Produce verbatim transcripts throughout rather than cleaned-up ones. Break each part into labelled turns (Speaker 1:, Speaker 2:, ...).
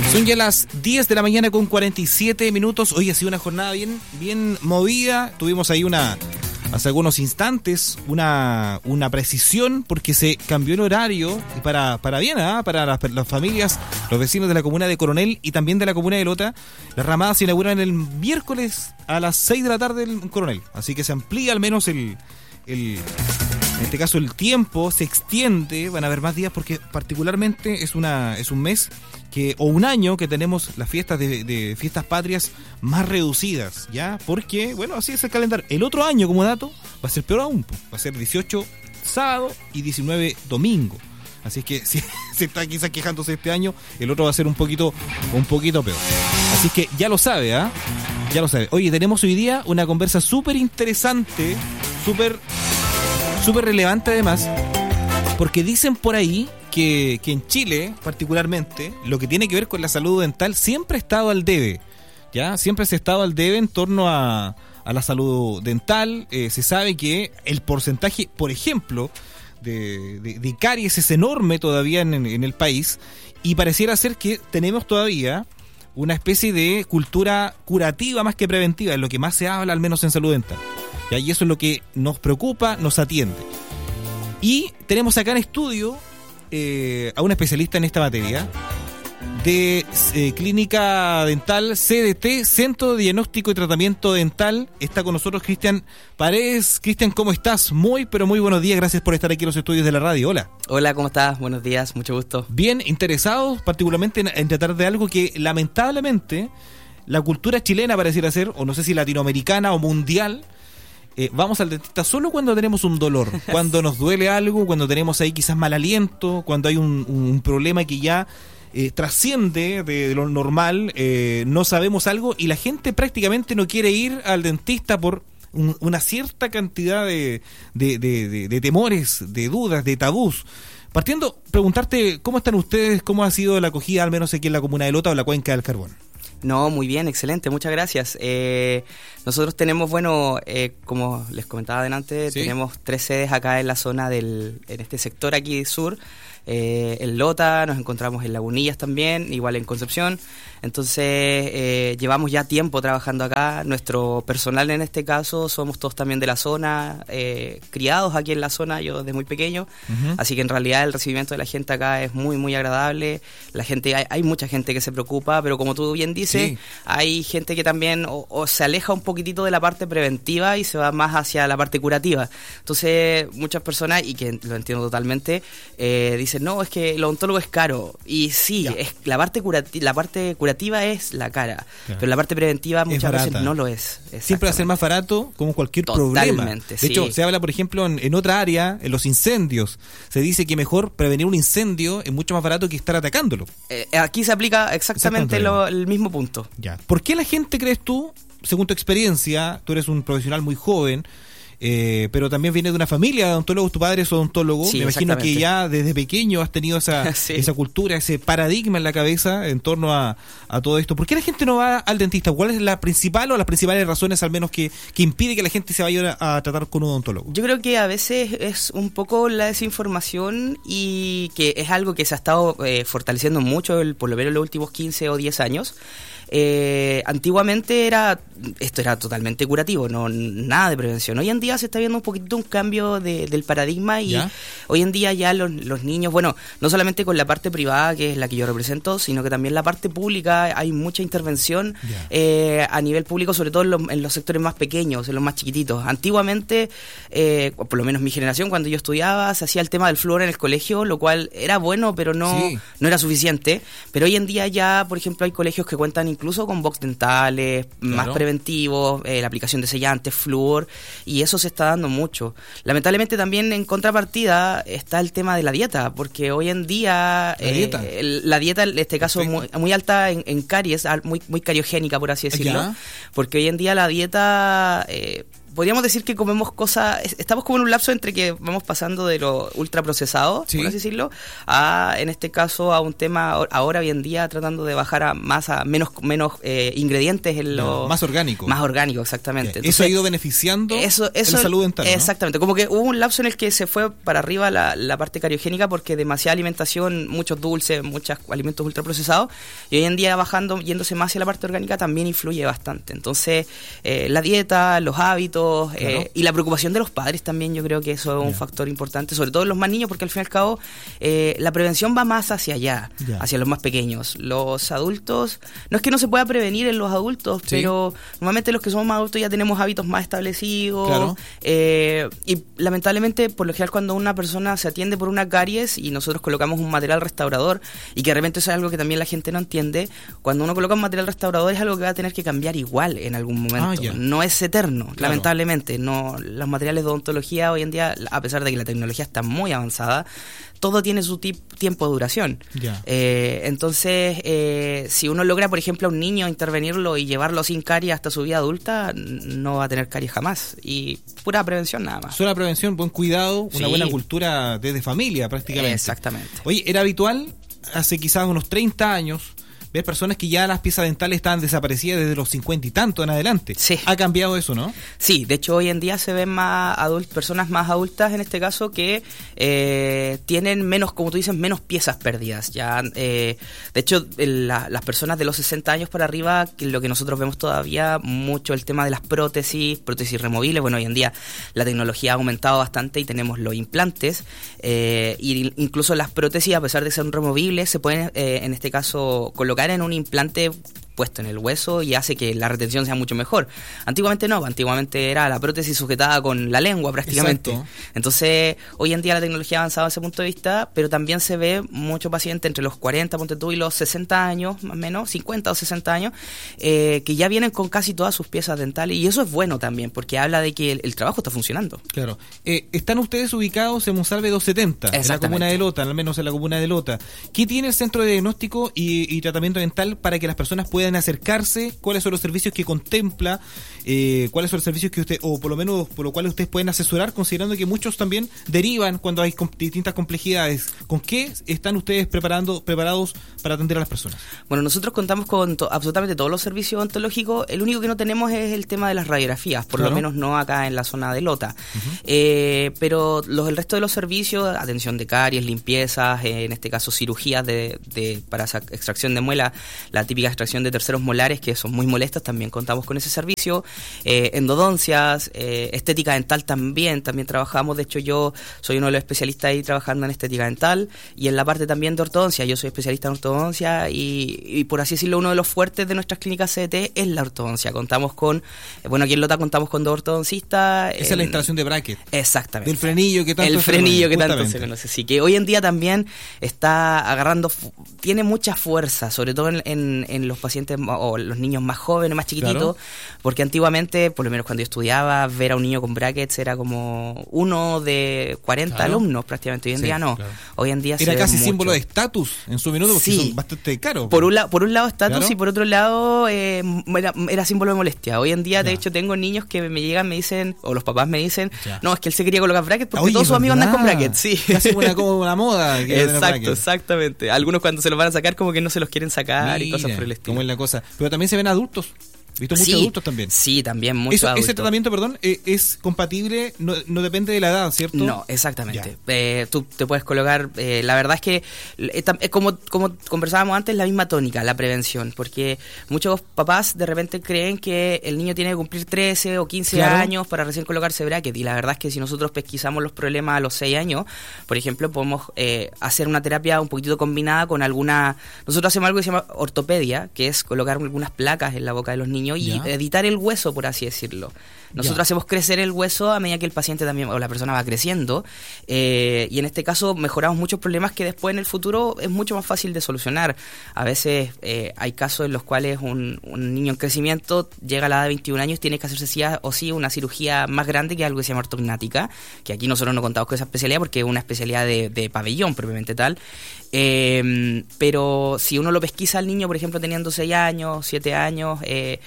Speaker 1: Son ya las diez de la mañana con cuarenta y siete minutos. Hoy ha sido una jornada bien, bien movida. Tuvimos ahí una, hace algunos instantes, una, una precisión porque se cambió el horario y para, para bien, ¿eh? Para las, las familias, los vecinos de la comuna de Coronel y también de la comuna de Lota. Las ramadas se inauguran el miércoles a las seis de la tarde en Coronel. Así que se amplía al menos el... el En este caso el tiempo se extiende, van a haber más días porque particularmente es una es un mes que o un año que tenemos las fiestas de, de fiestas patrias más reducidas, ¿ya? Porque, bueno, así es el calendario. El otro año, como dato, va a ser peor aún, va a ser dieciocho sábado y diecinueve domingo. Así es que si se está quizás quejándose este año, el otro va a ser un poquito un poquito peor. Así que ya lo sabe, ¿ah? ¿eh? Ya lo sabe. Oye, tenemos hoy día una conversa súper interesante, súper súper relevante además, porque dicen por ahí que, que en Chile, particularmente, lo que tiene que ver con la salud dental siempre ha estado al debe, ¿ya? Siempre se ha estado al debe en torno a, a la salud dental. Eh, se sabe que el porcentaje, por ejemplo, de, de, de caries es enorme todavía en, en el país, y pareciera ser que tenemos todavía una especie de cultura curativa más que preventiva, es lo que más se habla, al menos en salud dental. Y eso es lo que nos preocupa, nos atiende. Y tenemos acá en estudio eh, a un especialista en esta materia de eh, Clínica Dental C D T, Centro de Diagnóstico y Tratamiento Dental. Está con nosotros Cristian Paredes. Cristian, ¿cómo estás? Muy, pero muy buenos días. Gracias por estar aquí en los estudios de la radio. Hola.
Speaker 2: Hola, ¿cómo estás? Buenos días, mucho gusto.
Speaker 1: Bien, interesados particularmente en, en tratar de algo que lamentablemente la cultura chilena pareciera ser, o no sé si latinoamericana o mundial, Eh, vamos al dentista solo cuando tenemos un dolor, cuando nos duele algo, cuando tenemos ahí quizás mal aliento, cuando hay un, un problema que ya eh, trasciende de, de lo normal, eh, no sabemos algo y la gente prácticamente no quiere ir al dentista por un, una cierta cantidad de, de, de, de, de temores, de dudas, de tabús. Partiendo, preguntarte cómo están ustedes, cómo ha sido la acogida, al menos aquí en la comuna de Lota o la Cuenca del Carbón.
Speaker 2: No, muy bien, excelente, muchas gracias. Eh, nosotros tenemos, bueno, eh, como les comentaba adelante, ¿sí? Tenemos tres sedes acá en la zona del, en este sector aquí sur. Eh, en Lota, nos encontramos en Lagunillas también, igual en Concepción. Entonces eh, llevamos ya tiempo trabajando acá. Nuestro personal en este caso somos todos también de la zona, eh, criados aquí en la zona, yo desde muy pequeño. Uh-huh. Así que en realidad el recibimiento de la gente acá es muy muy agradable. La gente, hay, hay mucha gente que se preocupa, pero como tú bien dices, sí, hay gente que también o, o se aleja un poquitito de la parte preventiva y se va más hacia la parte curativa. Entonces muchas personas, y que lo entiendo totalmente, eh, dicen, no, es que el odontólogo es caro. Y sí, ya. es la parte curati- la parte curativa es la cara, claro, pero la parte preventiva muchas veces no lo es.
Speaker 1: Siempre va a ser más barato como cualquier
Speaker 2: Totalmente,
Speaker 1: problema. De
Speaker 2: sí.
Speaker 1: hecho, se habla, por ejemplo, en, en otra área, en los incendios. Se dice que mejor prevenir un incendio es mucho más barato que estar atacándolo.
Speaker 2: Eh, aquí se aplica exactamente, exactamente lo, el mismo punto.
Speaker 1: Ya. ¿Por qué la gente, crees tú, según tu experiencia, tú eres un profesional muy joven, Eh, pero también viene de una familia de odontólogos, tu padre es odontólogo, sí, me imagino que ya desde pequeño has tenido esa, sí. esa cultura, ese paradigma en la cabeza en torno a, a todo esto? ¿Por qué la gente no va al dentista? ¿Cuál es la principal o las principales razones al menos que, que impide que la gente se vaya a, a tratar con un odontólogo?
Speaker 2: Yo creo que a veces es un poco la desinformación y que es algo que se ha estado eh, fortaleciendo mucho el, por lo menos en los últimos quince o diez años. Eh, antiguamente era esto era totalmente curativo, no nada de prevención. Hoy en día se está viendo un poquito un cambio de, del paradigma y ¿ya? Hoy en día ya los, los niños, bueno, no solamente con la parte privada, que es la que yo represento, sino que también la parte pública, hay mucha intervención eh, a nivel público, sobre todo en los, en los sectores más pequeños, en los más chiquititos. Antiguamente, eh, por lo menos mi generación, cuando yo estudiaba, se hacía el tema del flúor en el colegio, lo cual era bueno, pero no, sí. no era suficiente. Pero hoy en día ya, por ejemplo, hay colegios que cuentan incluso con box dentales, claro, más preventivos, eh, la aplicación de sellantes, flúor, y eso se está dando mucho. Lamentablemente también en contrapartida está el tema de la dieta, porque hoy en día
Speaker 1: la eh, dieta,
Speaker 2: el, la dieta en este caso muy, muy alta en, en caries, muy, muy cariogénica por así decirlo, ¿ya? Porque hoy en día la dieta eh, podríamos decir que comemos cosas, estamos como en un lapso entre que vamos pasando de lo ultraprocesado,
Speaker 1: sí.
Speaker 2: por así decirlo, a, en este caso, a un tema ahora hoy en día tratando de bajar a más a menos menos eh, ingredientes en lo...
Speaker 1: Más orgánico.
Speaker 2: Más orgánico, exactamente.
Speaker 1: Entonces, eso ha ido beneficiando
Speaker 2: eso, eso,
Speaker 1: la salud dental, ¿no?
Speaker 2: Exactamente, como que hubo un lapso en el que se fue para arriba la, la parte cariogénica porque demasiada alimentación, muchos dulces, muchos alimentos ultraprocesados, y hoy en día bajando, yéndose más hacia la parte orgánica también influye bastante. Entonces, eh, la dieta, los hábitos, Claro. Eh, y la preocupación de los padres también, yo creo que eso es un yeah. factor importante, sobre todo en los más niños, porque al fin y al cabo eh, la prevención va más hacia allá, yeah. hacia los más pequeños. Los adultos, no es que no se pueda prevenir en los adultos, sí. pero normalmente los que somos más adultos ya tenemos hábitos más establecidos, claro. eh, y lamentablemente por lo general cuando una persona se atiende por una caries y nosotros colocamos un material restaurador, y que de repente eso es algo que también la gente no entiende, cuando uno coloca un material restaurador es algo que va a tener que cambiar igual en algún momento, ah, yeah. no es eterno, claro. lamentablemente. Lamentablemente, no, los materiales de odontología hoy en día, a pesar de que la tecnología está muy avanzada, todo tiene su tip, tiempo de duración. Yeah. Eh, entonces, eh, si uno logra, por ejemplo, a un niño intervenirlo y llevarlo sin caries hasta su vida adulta, no va a tener caries jamás. Y pura prevención nada más.
Speaker 1: Solo prevención, buen cuidado, una sí. buena cultura desde familia prácticamente.
Speaker 2: Exactamente.
Speaker 1: Oye, era habitual hace quizás unos treinta años ves personas que ya las piezas dentales estaban desaparecidas desde los cincuenta y tanto en adelante.
Speaker 2: Sí.
Speaker 1: ¿Ha cambiado eso, no?
Speaker 2: Sí, de hecho hoy en día se ven más adult- personas más adultas en este caso que eh, tienen menos, como tú dices, menos piezas perdidas. Ya, eh, de hecho, la, las personas de los sesenta años para arriba, que lo que nosotros vemos todavía mucho el tema de las prótesis, prótesis removibles. Bueno, hoy en día la tecnología ha aumentado bastante y tenemos los implantes, eh, y incluso las prótesis, a pesar de ser removibles, se pueden, eh, en este caso, colocar en un implante puesto en el hueso y hace que la retención sea mucho mejor. Antiguamente no, antiguamente era la prótesis sujetada con la lengua prácticamente. Exacto. Entonces, hoy en día la tecnología ha avanzado desde ese punto de vista, pero también se ve mucho paciente entre los cuarenta, ponte tú, y los sesenta años, más o menos, cincuenta o sesenta años, eh, que ya vienen con casi todas sus piezas dentales, y eso es bueno también, porque habla de que el, el trabajo está funcionando.
Speaker 1: Claro. Eh, están ustedes ubicados en Monsalve doscientos setenta, en la comuna de Lota, al menos en la comuna de Lota. ¿Qué tiene el Centro de Diagnóstico y, y Tratamiento Dental para que las personas puedan acercarse? ¿Cuáles son los servicios que contempla? Eh, ¿Cuáles son los servicios que usted, o por lo menos por lo cual ustedes pueden asesorar, considerando que muchos también derivan cuando hay com- distintas complejidades? ¿Con qué están ustedes preparando preparados para atender a las personas?
Speaker 2: Bueno, nosotros contamos con to- absolutamente todos los servicios odontológicos. El único que no tenemos es el tema de las radiografías, por claro. lo menos no acá en la zona de Lota. Uh-huh. Eh, pero los, el resto de los servicios, atención de caries, limpiezas, eh, en este caso cirugías de, de para esa extracción de muela, la típica extracción de terceros molares, que son muy molestas, también contamos con ese servicio. Eh, endodoncias, eh, estética dental también, también trabajamos. De hecho, yo soy uno de los especialistas ahí trabajando en estética dental, y en la parte también de ortodoncia. Yo soy especialista en ortodoncia y, y por así decirlo, uno de los fuertes de nuestras clínicas C D T es la ortodoncia. Contamos con, eh, bueno, aquí en Lota contamos con dos ortodoncistas.
Speaker 1: Esa en, es la instalación de bracket.
Speaker 2: Exactamente.
Speaker 1: Del frenillo que tanto
Speaker 2: El frenillo
Speaker 1: se
Speaker 2: que tanto se conoce. Sí, que hoy en día también está agarrando, tiene mucha fuerza, sobre todo en, en, en los pacientes o los niños más jóvenes, más chiquititos, claro. porque antiguamente, por lo menos cuando yo estudiaba, ver a un niño con brackets era como uno de cuarenta claro. alumnos prácticamente. Hoy en sí, día no. Claro. Hoy en día
Speaker 1: era
Speaker 2: se
Speaker 1: casi
Speaker 2: ve
Speaker 1: símbolo
Speaker 2: mucho.
Speaker 1: de estatus en su minuto, porque sí. son bastante caros.
Speaker 2: Por un, la, por un lado estatus
Speaker 1: claro.
Speaker 2: y por otro lado eh, era, era símbolo de molestia. Hoy en día, de ya. hecho, tengo niños que me llegan, me dicen, o los papás me dicen, ya. no, es que él se quería colocar brackets porque Oye, todos sus amigos andan con brackets. Sí.
Speaker 1: Casi una, como una moda.
Speaker 2: Exacto, exactamente. Algunos cuando se los van a sacar como que no se los quieren sacar. Mira, y cosas por el estilo.
Speaker 1: Cómo es la cosa. Pero también se ven adultos. Visto muchos
Speaker 2: sí,
Speaker 1: adultos también.
Speaker 2: Sí, también muchos
Speaker 1: Eso,
Speaker 2: adultos.
Speaker 1: Ese tratamiento, perdón, eh, es compatible, no, no depende de la edad, ¿cierto?
Speaker 2: No, exactamente. Eh, tú te puedes colocar, eh, la verdad es que es eh, como, como conversábamos antes, la misma tónica, la prevención, porque muchos papás de repente creen que el niño tiene que cumplir trece o quince claro. años para recién colocarse bracket, y la verdad es que si nosotros pesquisamos los problemas a los seis años, por ejemplo, podemos eh, hacer una terapia un poquitito combinada con alguna... Nosotros hacemos algo que se llama ortopedia, que es colocar algunas placas en la boca de los niños y ya. editar el hueso, por así decirlo. Nosotros ya. hacemos crecer el hueso a medida que el paciente también, o la persona va creciendo, eh, y en este caso mejoramos muchos problemas que después en el futuro es mucho más fácil de solucionar. A veces eh, hay casos en los cuales un, un niño en crecimiento llega a la edad de veintiún años, tiene que hacerse sí o sí una cirugía más grande, que algo que se llama ortognática, que aquí nosotros no contamos con esa especialidad porque es una especialidad de, de pabellón propiamente tal. Eh, pero si uno lo pesquisa al niño, por ejemplo, teniendo seis años, siete años, eh,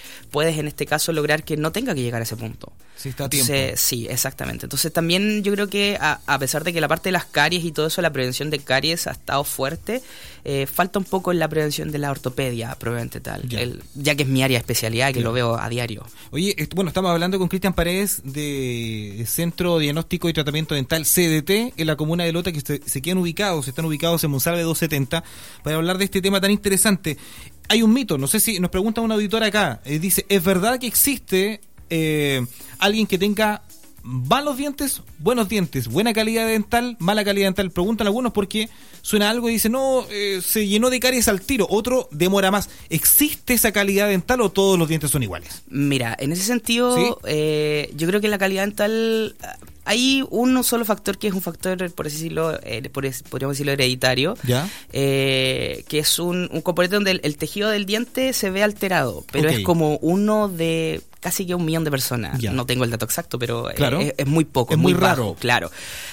Speaker 2: puedes en este caso lograr que no tenga que llegar a ese punto.
Speaker 1: Sí, está a
Speaker 2: Entonces,
Speaker 1: tiempo.
Speaker 2: sí, exactamente. Entonces también yo creo que a, a pesar de que la parte de las caries y todo eso, la prevención de caries ha estado fuerte, eh, falta un poco en la prevención de la ortopedia, probablemente tal,
Speaker 1: Ya.
Speaker 2: el, ya que es mi área de especialidad, que
Speaker 1: Ya.
Speaker 2: lo veo a diario.
Speaker 1: Oye, est- bueno, estamos hablando con Cristian Paredes de Centro Diagnóstico y Tratamiento Dental C D T en la comuna de Lota, que se, se quedan ubicados, están ubicados en Monsalve doscientos setenta, para hablar de este tema tan interesante. Hay un mito, no sé si nos pregunta un auditor acá, eh, dice, ¿es verdad que existe eh, alguien que tenga malos dientes, buenos dientes, buena calidad dental, mala calidad dental? Preguntan algunos porque suena algo y dicen, no, eh, se llenó de caries al tiro, otro demora más. ¿Existe esa calidad dental o todos los dientes son iguales?
Speaker 2: Mira, en ese sentido,
Speaker 1: ¿Sí?
Speaker 2: eh, yo creo que la calidad dental, hay un solo factor que es un factor, por así decirlo, eh, por es- podríamos decirlo hereditario,
Speaker 1: ¿Ya?
Speaker 2: eh, que es un, un componente donde el, el tejido del diente se ve alterado, pero
Speaker 1: Ok.
Speaker 2: es como uno de casi que un millón de personas.
Speaker 1: Ya.
Speaker 2: No tengo el dato exacto, pero eh,
Speaker 1: Claro.
Speaker 2: es, es muy poco,
Speaker 1: Es muy raro.
Speaker 2: bajo, claro.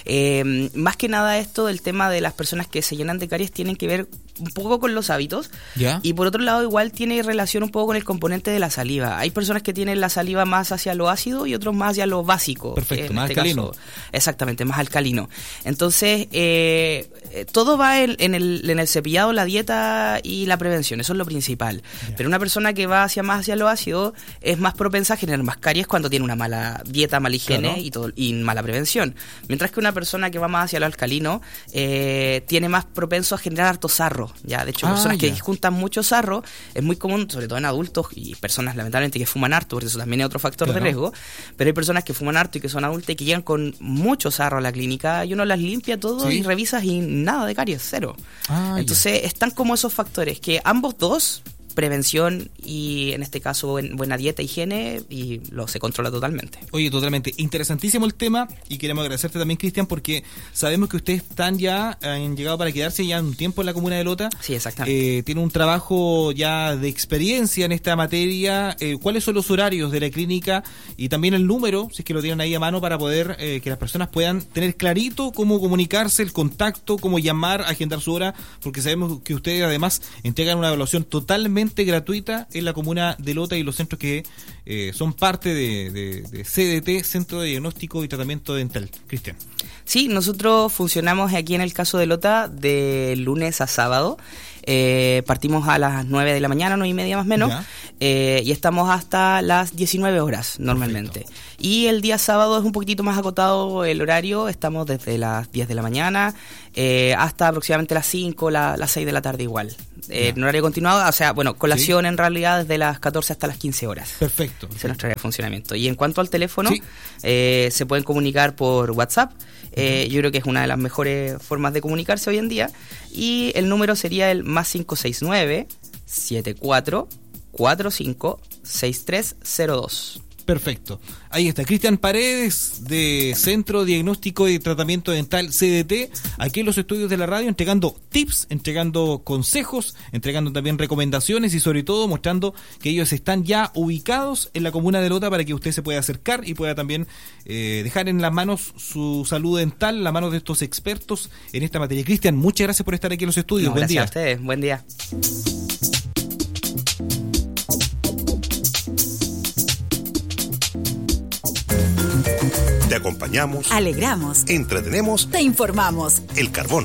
Speaker 2: Eh, más que nada esto del tema de las personas que se llenan de caries tienen que ver un poco con los hábitos.
Speaker 1: ¿Ya?
Speaker 2: Y por otro lado, igual tiene relación un poco con el componente de la saliva. Hay personas que tienen la saliva más hacia lo ácido y otros más hacia lo básico.
Speaker 1: Perfecto,
Speaker 2: en
Speaker 1: más
Speaker 2: este
Speaker 1: alcalino.
Speaker 2: caso, exactamente, más alcalino. Entonces, eh, eh, todo va en, en, el, en el cepillado, la dieta y la prevención. Eso es lo principal.
Speaker 1: Ya.
Speaker 2: Pero una persona que va hacia más hacia lo ácido es más propensa a generar más caries cuando tiene una mala dieta, mala higiene
Speaker 1: Claro.
Speaker 2: y, todo, y mala prevención. Mientras que una persona que va más hacia lo alcalino eh, tiene más propenso a generar harto sarro. Ya, de hecho,
Speaker 1: Ah,
Speaker 2: personas que
Speaker 1: ya.
Speaker 2: juntan mucho sarro es muy común, sobre todo en adultos y personas lamentablemente que fuman harto, porque eso también es otro factor
Speaker 1: Claro.
Speaker 2: de riesgo. Pero hay personas que fuman harto y que son adultas y que llegan con mucho sarro a la clínica y uno las limpia todo
Speaker 1: Sí.
Speaker 2: y revisas y nada de caries, cero.
Speaker 1: Ah, ya.
Speaker 2: Entonces están como esos factores que ambos dos, prevención y en este caso buen- buena dieta, higiene, y lo se controla totalmente.
Speaker 1: Oye, totalmente interesantísimo el tema y queremos agradecerte también, Cristian, porque sabemos que ustedes están ya, han llegado para quedarse ya un tiempo en la comuna de Lota.
Speaker 2: Sí, exactamente.
Speaker 1: Eh, tiene un trabajo ya de experiencia en esta materia. Eh, ¿Cuáles son los horarios de la clínica y también el número, si es que lo tienen ahí a mano, para poder eh, que las personas puedan tener clarito cómo comunicarse, el contacto, cómo llamar, agendar su hora? Porque sabemos que ustedes además entregan una evaluación totalmente gratuita en la comuna de Lota y los centros que eh, son parte de, de, de C D T, Centro de Diagnóstico y Tratamiento Dental. Cristian.
Speaker 2: Sí, nosotros funcionamos aquí en el caso de Lota de lunes a sábado. Eh, partimos a las nueve de la mañana, nueve y media más o menos,
Speaker 1: Ya.
Speaker 2: eh, y estamos hasta las diecinueve horas normalmente.
Speaker 1: Perfecto.
Speaker 2: Y el día sábado es un poquitito más acotado el horario, estamos desde las diez de la mañana eh, hasta aproximadamente las cinco, la, las seis de la tarde igual. Eh,
Speaker 1: Ya.
Speaker 2: en horario continuado, o sea, bueno, colación en realidad desde las catorce hasta las quince horas.
Speaker 1: Perfecto.
Speaker 2: Ese es nuestro área de funcionamiento. Y en cuanto al teléfono,
Speaker 1: Sí.
Speaker 2: eh, se pueden comunicar por WhatsApp. Eh, yo creo que es una de las mejores formas de comunicarse hoy en día. Y el número sería el más cinco seis nueve, siete cuatro, cuatro cinco, seis tres cero dos.
Speaker 1: Perfecto. Ahí está, Cristian Paredes, de Centro Diagnóstico y Tratamiento Dental C D T, aquí en los estudios de la radio, entregando tips, entregando consejos, entregando también recomendaciones y sobre todo mostrando que ellos están ya ubicados en la comuna de Lota para que usted se pueda acercar y pueda también eh, dejar en las manos su salud dental, en las manos de estos expertos en esta materia. Cristian, muchas gracias por estar aquí en los estudios.
Speaker 2: No,
Speaker 1: Buen
Speaker 2: gracias
Speaker 1: día.
Speaker 2: a ustedes. Buen día.
Speaker 3: Te acompañamos,
Speaker 4: Alegramos,
Speaker 3: entretenemos,
Speaker 4: te informamos.
Speaker 3: El Carbón.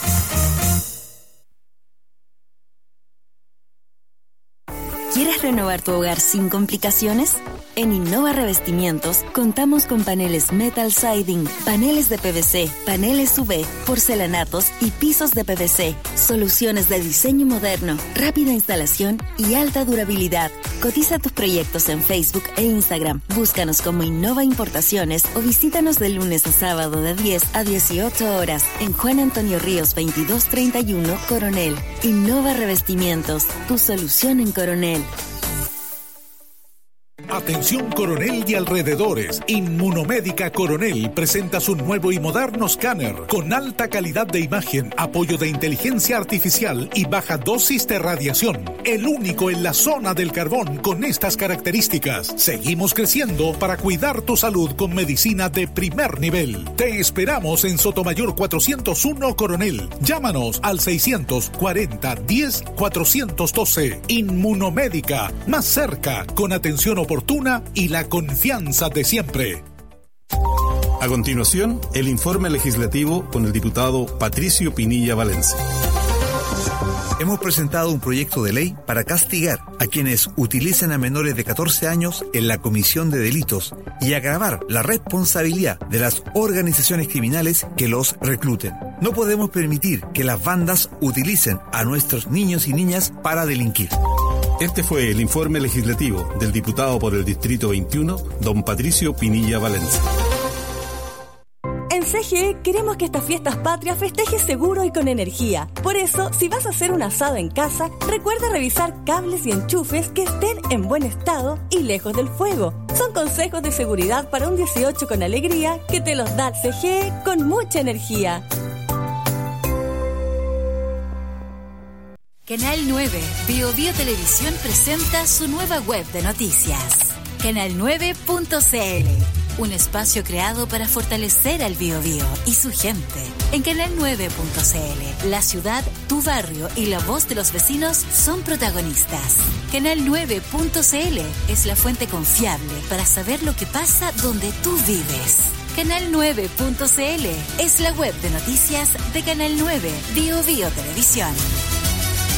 Speaker 4: ¿Quieres renovar tu hogar sin complicaciones? En Innova Revestimientos contamos con paneles metal siding, paneles de P V C, paneles U V, porcelanatos y pisos de P V C. Soluciones de diseño moderno, rápida instalación y alta durabilidad. Cotiza tus proyectos en Facebook e Instagram. Búscanos como Innova Importaciones o visítanos de lunes a sábado de diez a dieciocho horas en Juan Antonio Ríos veintidós treinta y uno, Coronel. Innova Revestimientos, tu solución en Coronel.
Speaker 3: A Atención Coronel y alrededores. Inmunomédica Coronel presenta su nuevo y moderno escáner con alta calidad de imagen, apoyo de inteligencia artificial y baja dosis de radiación. El único en la zona del carbón con estas características. Seguimos creciendo para cuidar tu salud con medicina de primer nivel. Te esperamos en Sotomayor cuatrocientos uno Coronel. Llámanos al seiscientos cuarenta diez cuatrocientos doce. Inmunomédica, más cerca, con atención oportuna y la confianza de siempre.
Speaker 5: A continuación, el informe legislativo con el diputado Patricio Pinilla Valencia.
Speaker 6: Hemos presentado un proyecto de ley para castigar a quienes utilicen a menores de catorce años en la comisión de delitos y agravar la responsabilidad de las organizaciones criminales que los recluten. No podemos permitir que las bandas utilicen a nuestros niños y niñas para delinquir.
Speaker 5: Este fue el informe legislativo del diputado por el Distrito veintiuno, don Patricio Pinilla Valencia.
Speaker 7: En C G E queremos que estas fiestas patrias festejes seguro y con energía. Por eso, si vas a hacer un asado en casa, recuerda revisar cables y enchufes que estén en buen estado y lejos del fuego. Son consejos de seguridad para un dieciocho con alegría que te los da C G E con mucha energía.
Speaker 4: Canal nueve, Bio Bio Televisión presenta su nueva web de noticias. canal nueve punto c l, un espacio creado para fortalecer al Biobío y su gente. En canal nueve punto c l, la ciudad, tu barrio y la voz de los vecinos son protagonistas. canal nueve punto c l es la fuente confiable para saber lo que pasa donde tú vives. canal nueve punto c l es la web de noticias de Canal nueve, Bio Bio Televisión.